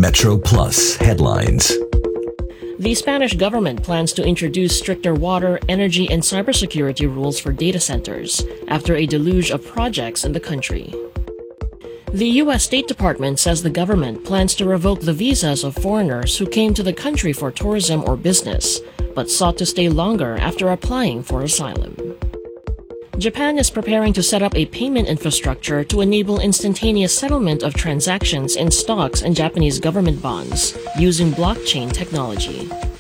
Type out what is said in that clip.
Metro Plus headlines. The Spanish government plans to introduce stricter water, energy, and cybersecurity rules for data centers after a deluge of projects in the country. The U.S. State Department says the government plans to revoke the visas of foreigners who came to the country for tourism or business, but sought to stay longer after applying for asylum. Japan is preparing to set up a payment infrastructure to enable instantaneous settlement of transactions in stocks and Japanese government bonds using blockchain technology.